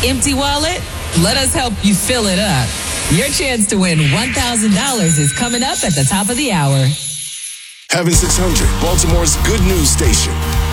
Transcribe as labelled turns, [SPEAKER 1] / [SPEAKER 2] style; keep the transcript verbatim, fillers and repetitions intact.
[SPEAKER 1] Empty wallet? Let us help you fill it up. Your chance to win one thousand dollars is coming up at the top of the hour.
[SPEAKER 2] Heaven six hundred, Baltimore's good news station.